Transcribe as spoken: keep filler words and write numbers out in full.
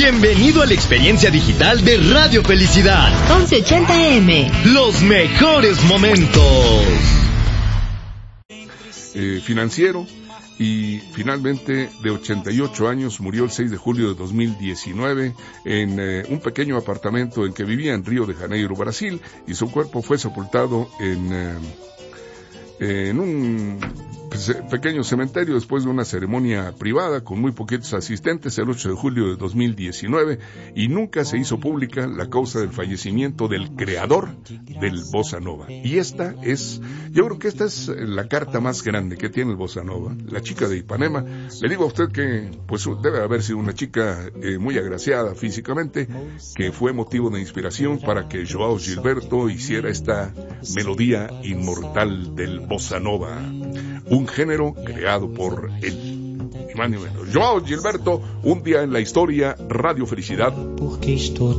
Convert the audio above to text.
Bienvenido a la experiencia digital de Radio Felicidad. once ochenta A M. Los mejores momentos. Eh, financiero. Y finalmente, de ochenta y ocho años, murió el seis de julio de dos mil diecinueve en eh, un pequeño apartamento en que vivía en Río de Janeiro, Brasil, y su cuerpo fue sepultado en, eh, en un pequeño cementerio después de una ceremonia privada con muy poquitos asistentes el ocho de julio de dos mil diecinueve, y nunca se hizo pública la causa del fallecimiento del creador del Bossa Nova. Y esta es, yo creo que esta es la carta más grande que tiene el Bossa Nova, la chica de Ipanema. Le digo a usted que pues debe haber sido una chica eh, muy agraciada físicamente, que fue motivo de inspiración para que João Gilberto hiciera esta melodía inmortal del Bossa Nova, un género creado por él. João Gilberto, un día en la historia, Radio Felicidad.